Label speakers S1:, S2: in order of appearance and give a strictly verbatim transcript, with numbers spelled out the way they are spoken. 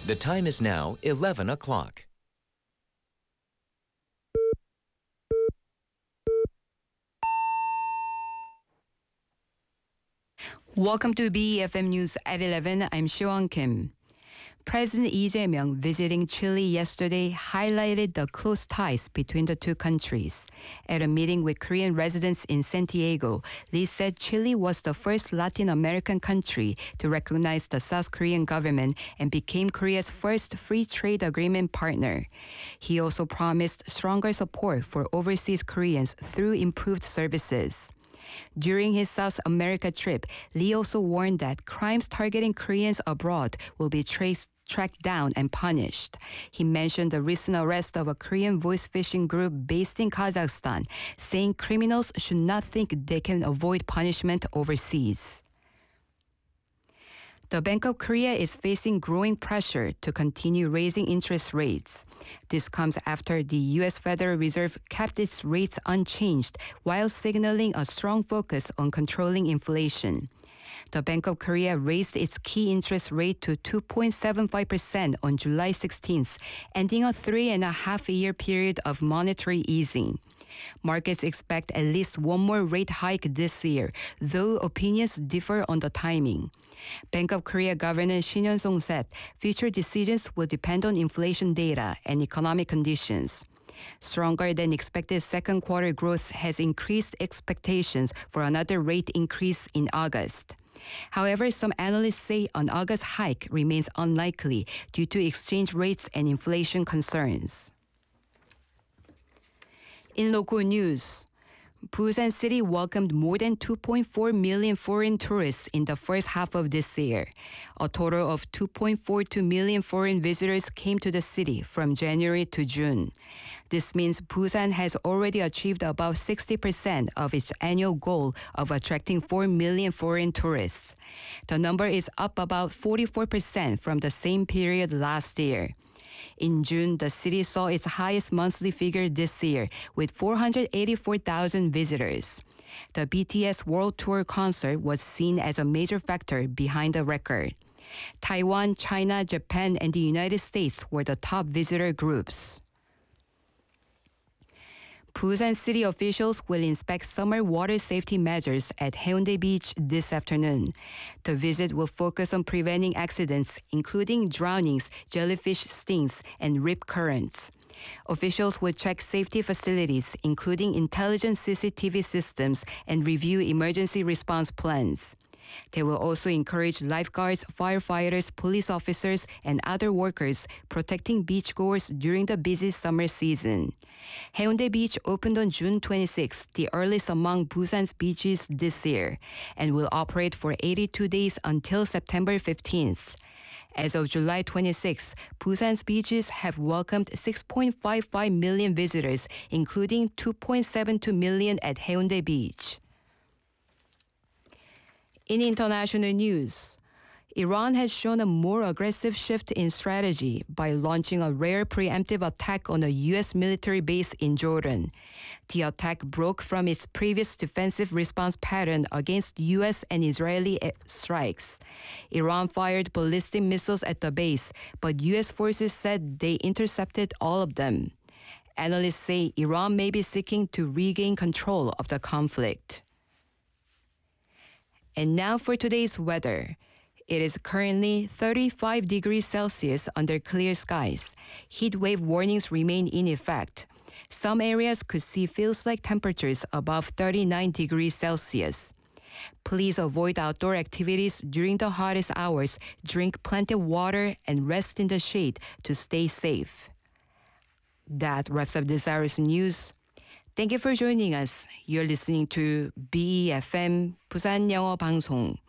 S1: The time is now eleven o'clock.
S2: Welcome to B E F M News at eleven. I'm Siwon Kim. President Lee Jae-myung visiting Chile yesterday highlighted the close ties between the two countries. At a meeting with Korean residents in Santiago, Lee said Chile was the first Latin American country to recognize the South Korean government and became Korea's first free trade agreement partner. He also promised stronger support for overseas Koreans through improved services. During his South America trip, Lee also warned that crimes targeting Koreans abroad will be traced, tracked down and punished. He mentioned the recent arrest of a Korean voice phishing group based in Kazakhstan, saying criminals should not think they can avoid punishment overseas. The Bank of Korea is facing growing pressure to continue raising interest rates. This comes after the U S Federal Reserve kept its rates unchanged while signaling a strong focus on controlling inflation. The Bank of Korea raised its key interest rate to two point seven five percent on July sixteenth, ending a three and a half year period of monetary easing. Markets expect at least one more rate hike this year, though opinions differ on the timing. Bank of Korea Governor Shin Hyun-song said future decisions will depend on inflation data and economic conditions. Stronger than expected second quarter growth has increased expectations for another rate increase in August. However, some analysts say an August hike remains unlikely due to exchange rates and inflation concerns. In local news, Busan City welcomed more than two point four million foreign tourists in the first half of this year. A total of two point four two million foreign visitors came to the city from January to June. This means Busan has already achieved about sixty percent of its annual goal of attracting four million foreign tourists. The number is up about forty-four percent from the same period last year. In June, the city saw its highest monthly figure this year with four hundred eighty-four thousand visitors. The B T S World Tour concert was seen as a major factor behind the record. Taiwan, China, Japan, and the United States were the top visitor groups. Busan city officials will inspect summer water safety measures at Haeundae Beach this afternoon. The visit will focus on preventing accidents, including drownings, jellyfish stings, and rip currents. Officials will check safety facilities, including intelligent C C T V systems, and review emergency response plans. They will also encourage lifeguards, firefighters, police officers, and other workers protecting beachgoers during the busy summer season. Haeundae Beach opened on June twenty-sixth, the earliest among Busan's beaches this year, and will operate for eighty-two days until September fifteenth. As of July twenty-sixth, Busan's beaches have welcomed six point five five million visitors, including two point seven two million at Haeundae Beach. In international news, Iran has shown a more aggressive shift in strategy by launching a rare preemptive attack on a U S military base in Jordan. The attack broke from its previous defensive response pattern against U S and Israeli strikes. Iran fired ballistic missiles at the base, but U S forces said they intercepted all of them. Analysts say Iran may be seeking to regain control of the conflict. And now for today's weather. It is currently thirty-five degrees Celsius under clear skies. Heat wave warnings remain in effect. Some areas could see feels-like temperatures above thirty-nine degrees Celsius. Please avoid outdoor activities during the hottest hours, drink plenty of water, and rest in the shade to stay safe. That wraps up this hour's news. Thank you for joining us. You're listening to B E F M 부산 영어 방송.